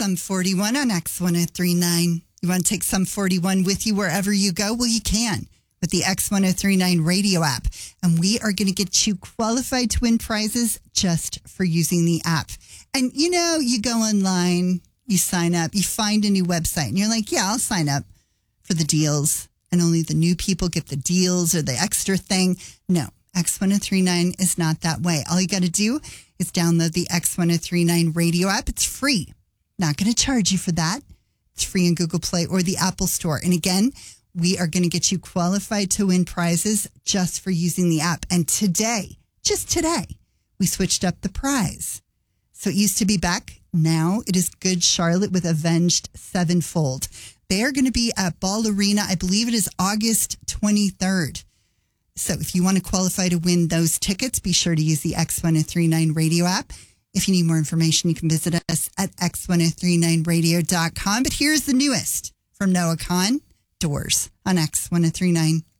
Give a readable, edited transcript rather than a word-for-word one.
Sum 41 on X1039. You want to take Sum 41 with you wherever you go? Well, you can with the X1039 radio app. And we are going to get you qualified to win prizes just for using the app. And you know, you go online, you sign up, you find a new website, and you're like, yeah, I'll sign up for the deals. And only the new people get the deals or the extra thing. No, X1039 is not that way. All you got to do is download the X1039 radio app. It's free. Not going to charge you for that. It's free in Google Play or the Apple Store. And again, we are going to get you qualified to win prizes just for using the app. And today, just today, we switched up the prize. So it used to be Beck. Now it is Good Charlotte with Avenged Sevenfold. They are going to be at Ball Arena. I believe it is August 23rd. So if you want to qualify to win those tickets, be sure to use the X1039 radio app. If you need more information, you can visit us at x1039radio.com. But here's the newest from Noah Kahan, Doors on X1039.